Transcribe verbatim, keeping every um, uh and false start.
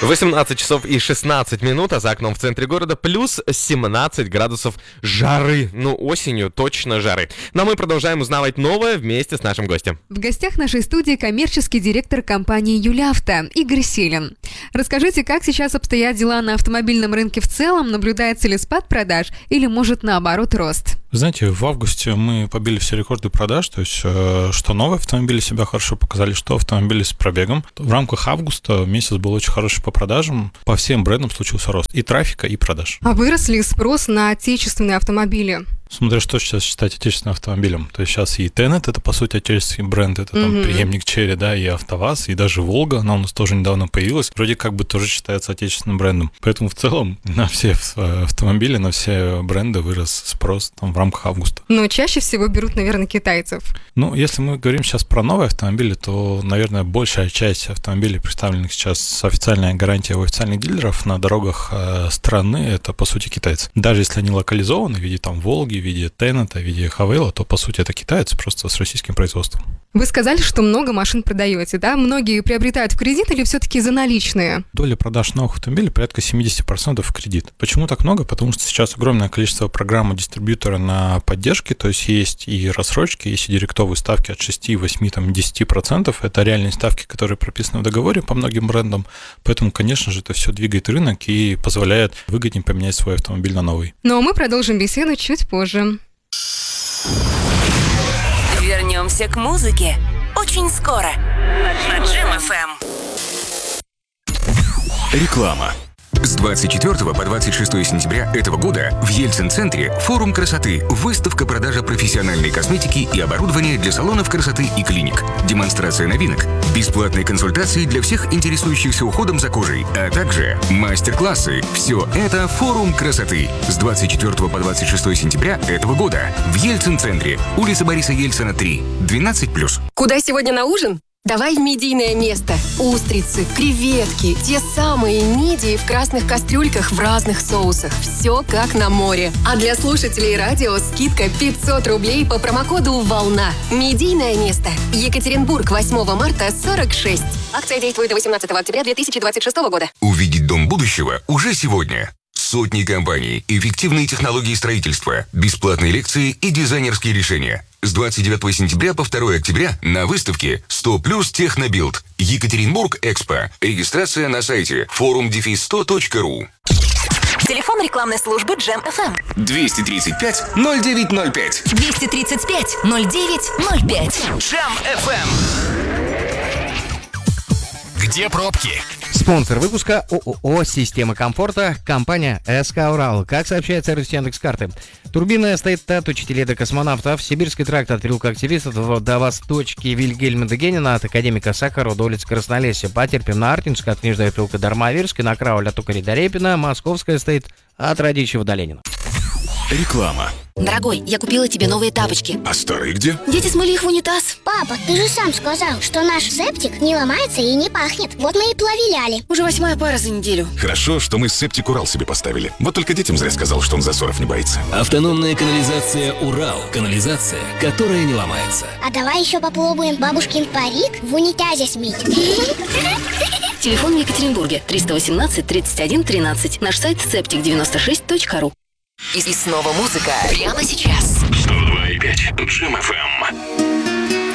восемнадцать часов и шестнадцать минут, а за окном в центре города плюс семнадцать градусов жары. Ну, осенью точно жары. Но мы продолжаем узнавать новое вместе с нашим гостем. В гостях нашей студии коммерческий директор компании «Юлавто» Игорь Селин. Расскажите, как сейчас обстоят дела на автомобильном рынке в целом? Наблюдается ли спад продаж или, может, наоборот, рост? Знаете, в августе мы побили все рекорды продаж, то есть что новые автомобили себя хорошо показали, что автомобили с пробегом. В рамках августа месяц был очень хороший по продажам, по всем брендам случился рост и трафика, и продаж. А вырос ли спрос на отечественные автомобили? Смотря что сейчас считать отечественным автомобилем. То есть сейчас и Тенет, это по сути отечественный бренд, это там mm-hmm. преемник Черри, да, и АвтоВАЗ, и даже Волга, она у нас тоже недавно появилась, вроде как бы тоже считается отечественным брендом. Поэтому в целом на все автомобили, на все бренды вырос спрос там в рамках августа. Но чаще всего берут, наверное, китайцев. Ну, если мы говорим сейчас про новые автомобили, то, наверное, большая часть автомобилей, представленных сейчас с официальной гарантией у официальных дилеров на дорогах страны, это по сути китайцы. Даже если они локализованы в виде там Волги, в виде Тенета, в виде Хавейла, то, по сути, это китаец просто с российским производством. Вы сказали, что много машин продаете, да? Многие приобретают в кредит или все-таки за наличные? Доля продаж новых автомобилей порядка семьдесят процентов в кредит. Почему так много? Потому что сейчас огромное количество программ дистрибьютора на поддержке, то есть есть и рассрочки, есть и директовые ставки от шести, восьми, там, десяти процентов. Это реальные ставки, которые прописаны в договоре по многим брендам. Поэтому, конечно же, это все двигает рынок и позволяет выгоднее поменять свой автомобиль на новый. Но мы продолжим беседу чуть позже. Вернемся к музыке очень скоро на Джем эф эм. Реклама. С двадцать четвёртого по двадцать шестое сентября этого года в Ельцин-центре форум красоты, выставка продажа профессиональной косметики и оборудования для салонов красоты и клиник, демонстрация новинок, бесплатные консультации для всех интересующихся уходом за кожей, а также мастер-классы. Все это форум красоты. С двадцать четвёртого по двадцать шестое сентября этого года в Ельцин-центре, улица Бориса Ельцина, три, двенадцать плюс. Куда сегодня на ужин? Давай в медийное место. Устрицы, креветки, те самые мидии в красных кастрюльках в разных соусах. Все как на море. А для слушателей радио скидка пятьсот рублей по промокоду «Волна». Медийное место. Екатеринбург, восьмого марта, сорок шесть. Акция действует до восемнадцатого октября две тысячи двадцать шестого года. Увидеть дом будущего уже сегодня. Сотни компаний, эффективные технологии строительства, бесплатные лекции и дизайнерские решения. С двадцать девятого сентября по второе октября на выставке сто плюс Технобилд. Екатеринбург Экспо. Регистрация на сайте форум сто точка ру. Телефон рекламной службы Джем эф эм. двести тридцать пять ноль девять ноль пять. двести тридцать пять ноль девять ноль пять. Джем эф эм. Где пробки? Спонсор выпуска ООО «Система комфорта», компания СК «Урал». Как сообщает сервис Яндекс.Карты, турбина стоит от учителей космонавтов, Сибирский тракт от переулка активистов до восточки Вильгельма Дегенина, от академика Сахарова до улицы Краснолесья, Потерпим на Артинска от Нижнего переулка до Армавирской, на Крауль от Токаря до Репина, Московская стоит от Радищева до Ленина. Реклама. Дорогой, я купила тебе новые тапочки. А старые где? Дети смыли их в унитаз. Папа, ты же сам сказал, что наш септик не ломается и не пахнет. Вот мы и проверяли. Уже восьмая пара за неделю. Хорошо, что мы септик Урал себе поставили. Вот только детям зря сказал, что он засоров не боится. Автономная канализация Урал. Канализация, которая не ломается. А давай еще попробуем бабушкин парик в унитазе смыть. Телефон в Екатеринбурге триста восемнадцать тридцать один тринадцать. Наш сайт септик девяносто шесть точка ру. И снова музыка прямо сейчас. сто два и пять Джем эф эм.